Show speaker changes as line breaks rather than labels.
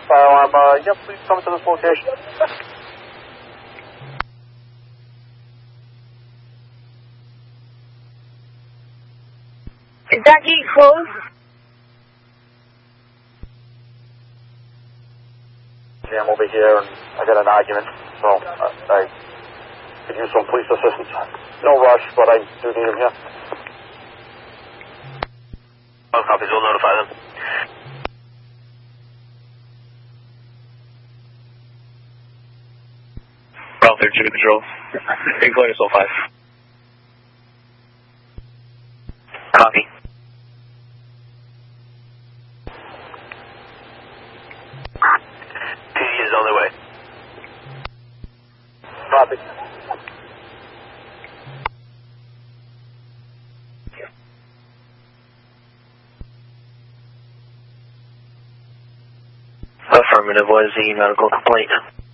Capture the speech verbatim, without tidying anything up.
Fire alarm, uh, yep, please come to this location.
Is that gate closed?
Yeah, I'm over here and I got an argument, so I, I could use some police assistance. No rush, but I do need him here.
Oh, copies, we'll notify them. Bravo thirty-two to control. Including S O five. Copy. P D is on their way.
Copy.
Affirmative, what is the medical complaint?